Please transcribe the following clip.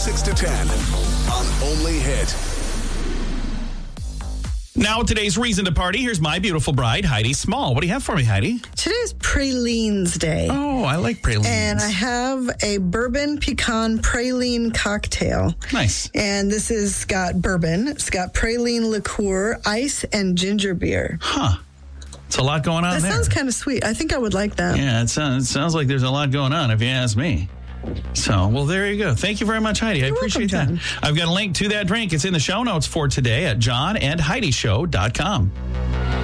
6 to 10 on Only Hit. Now with today's reason to party, here's my beautiful bride, Heidi Small. What do you have for me, Heidi? Today's Pralines Day. Oh, I like pralines. And I have a bourbon pecan praline cocktail. Nice. And this has got bourbon, it's got praline liqueur, ice, and ginger beer. Huh. It's a lot going on That there. sounds kind of sweet. I think I would like that. Yeah, it sounds like there's a lot going on, if you ask me. So, well, there you go. Thank you very much, Heidi. I appreciate welcome, that. I've got a link to that drink. It's in the show notes for today at johnandheidishow.com.